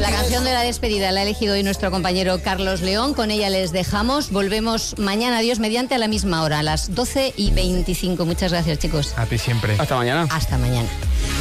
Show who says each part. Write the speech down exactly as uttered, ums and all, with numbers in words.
Speaker 1: La canción de la despedida la ha elegido hoy nuestro compañero Carlos León. Con ella les dejamos. Volvemos mañana, Dios mediante, a la misma hora, a las doce y veinticinco. Muchas gracias, chicos.
Speaker 2: A ti siempre.
Speaker 3: Hasta mañana.
Speaker 1: Hasta mañana.